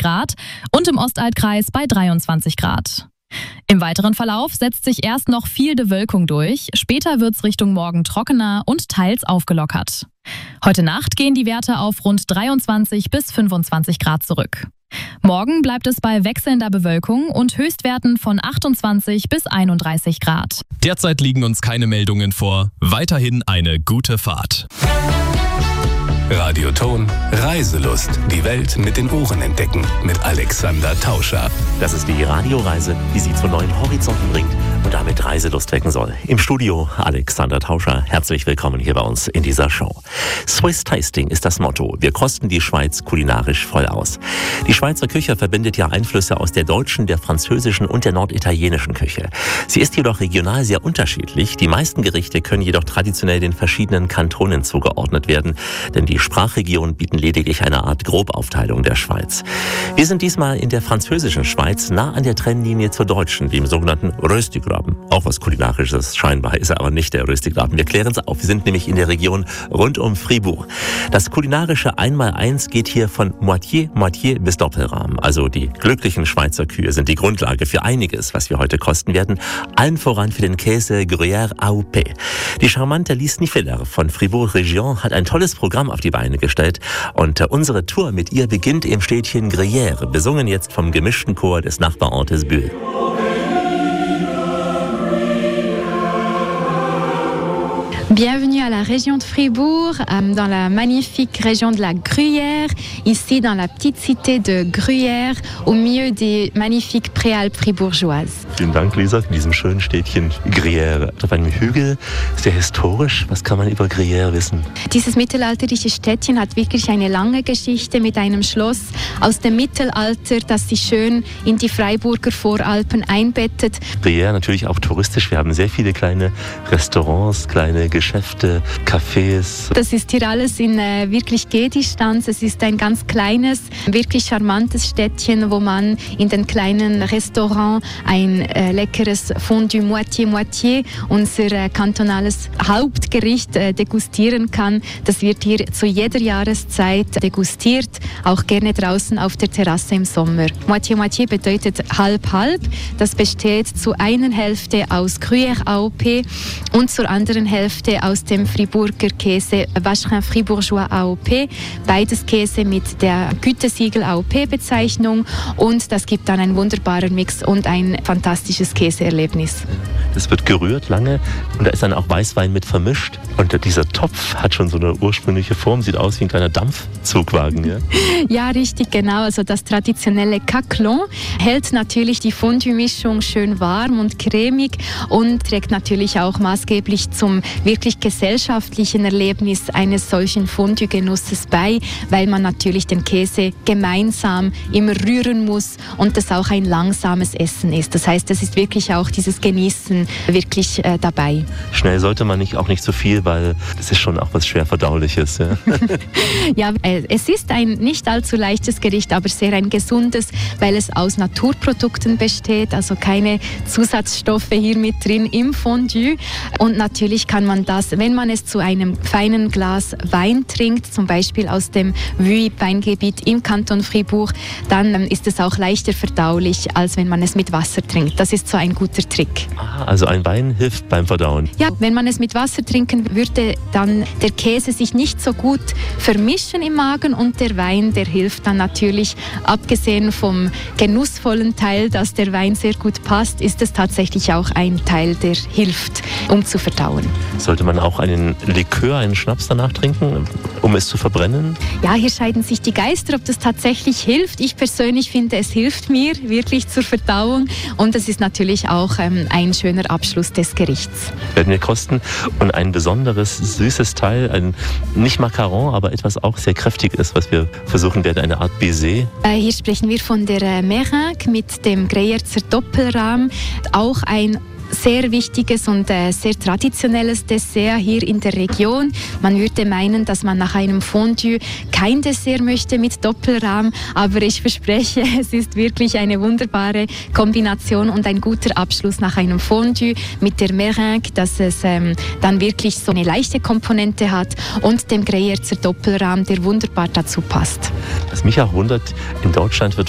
Grad und im Ostalbkreis bei 23 Grad. Im weiteren Verlauf setzt sich erst noch viel Bewölkung durch, später wird's Richtung Morgen trockener und teils aufgelockert. Heute Nacht gehen die Werte auf rund 23 bis 25 Grad zurück. Morgen bleibt es bei wechselnder Bewölkung und Höchstwerten von 28 bis 31 Grad. Derzeit liegen uns keine Meldungen vor. Weiterhin eine gute Fahrt. Radioton Reiselust. Die Welt mit den Ohren entdecken. Mit Alexander Tauscher. Das ist die Radioreise, die Sie zu neuen Horizonten bringt und damit Reiselust wecken soll. Im Studio Alexander Tauscher. Herzlich willkommen hier bei uns in dieser Show. Swiss Tasting ist das Motto. Wir kosten die Schweiz kulinarisch voll aus. Die Schweizer Küche verbindet ja Einflüsse aus der deutschen, der französischen und der norditalienischen Küche. Sie ist jedoch regional sehr unterschiedlich. Die meisten Gerichte können jedoch traditionell den verschiedenen Kantonen zugeordnet werden, denn die Sprachregionen bieten lediglich eine Art Grobaufteilung der Schweiz. Wir sind diesmal in der französischen Schweiz, nah an der Trennlinie zur deutschen, dem sogenannten Röstigraben. Auch was Kulinarisches scheinbar, ist aber nicht der Röstigraben. Wir klären es auf. Wir sind nämlich in der Region rund um Fribourg. Das kulinarische 1x1 geht hier von Moitié bis Doppelrahm. Also die glücklichen Schweizer Kühe sind die Grundlage für einiges, was wir heute kosten werden. Allen voran für den Käse Gruyère AOP. Die charmante Lise Niffeler von Fribourg Region hat ein tolles Programm auf die Beine gestellt und unsere Tour mit ihr beginnt im Städtchen Gruyère, besungen jetzt vom gemischten Chor des Nachbarortes Bulle. Bienvenue à la région de Fribourg, dans la magnifique région de la Gruyère, ici dans la petite cité de Gruyère, au milieu des magnifiques Préalpes fribourgeoises. Vielen Dank, Lisa, in diesem schönen Städtchen Gruyère. Auf einem Hügel, sehr historisch. Was kann man über Gruyère wissen? Dieses mittelalterliche Städtchen hat wirklich eine lange Geschichte mit einem Schloss aus dem Mittelalter, das sich schön in die Freiburger Voralpen einbettet. Gruyère natürlich auch touristisch. Wir haben sehr viele kleine Restaurants, kleine Geschäfte, Cafés. Das ist hier alles in wirklich Gehdistanz. Es ist ein ganz kleines, wirklich charmantes Städtchen, wo man in den kleinen Restaurants ein leckeres Fondue Moitié, unser kantonales Hauptgericht, degustieren kann. Das wird hier zu jeder Jahreszeit degustiert, auch gerne draußen auf der Terrasse im Sommer. Moitié bedeutet halb-halb. Das besteht zu einer Hälfte aus Gruyère AOP und zur anderen Hälfte aus dem Friburger Käse Vacherin Fribourgeois AOP. Beides Käse mit der Gütesiegel AOP-Bezeichnung und das gibt dann einen wunderbaren Mix und ein fantastisches Käseerlebnis. Das wird gerührt lange und da ist dann auch Weißwein mit vermischt. Und dieser Topf hat schon so eine ursprüngliche Form, sieht aus wie ein kleiner Dampfzugwagen. Ja, ja, richtig, genau. Also das traditionelle Caclon hält natürlich die Fondue-Mischung schön warm und cremig und trägt natürlich auch maßgeblich zum wirklich gesellschaftlichen Erlebnis eines solchen Fondue-Genusses bei, weil man natürlich den Käse gemeinsam immer rühren muss und das auch ein langsames Essen ist. Das heißt, es ist wirklich auch dieses Genießen wirklich dabei. Schnell sollte man auch nicht zu viel, weil es ist schon auch was schwer Verdauliches. Ja, ja, es ist ein nicht allzu leichtes Gericht, aber sehr ein gesundes, weil es aus Naturprodukten besteht, also keine Zusatzstoffe hier mit drin im Fondue. Und natürlich kann man das, wenn man es zu einem feinen Glas Wein trinkt, zum Beispiel aus dem Vuy-Weingebiet im Kanton Fribourg, dann ist es auch leichter verdaulich, als wenn man es mit Wasser trinkt. Das ist so ein guter Trick. Also ein Wein hilft beim Verdauen? Ja, wenn man es mit Wasser trinken würde, dann der Käse sich nicht so gut vermischen im Magen und der Wein, der hilft dann natürlich, abgesehen vom genussvollen Teil, dass der Wein sehr gut passt, ist es tatsächlich auch ein Teil, der hilft, um zu verdauen. Sollte man auch einen Likör, einen Schnaps danach trinken, um es zu verbrennen? Ja, hier scheiden sich die Geister, ob das tatsächlich hilft. Ich persönlich finde, es hilft mir wirklich zur Verdauung und es ist natürlich auch ein schöner Abschluss des Gerichts. Werden wir kosten und ein besonderes süßes Teil, ein nicht Macaron, aber etwas auch sehr kräftig ist, was wir versuchen werden, eine Art Baiser. Hier sprechen wir von der Meringue mit dem Greyerzer Doppelrahm, auch ein sehr wichtiges und sehr traditionelles Dessert hier in der Region. Man würde meinen, dass man nach einem Fondue kein Dessert möchte mit Doppelrahm, aber ich verspreche, es ist wirklich eine wunderbare Kombination und ein guter Abschluss nach einem Fondue mit der Meringue, dass es dann wirklich so eine leichte Komponente hat und dem Greyerzer Doppelrahm, der wunderbar dazu passt. Was mich auch wundert, in Deutschland wird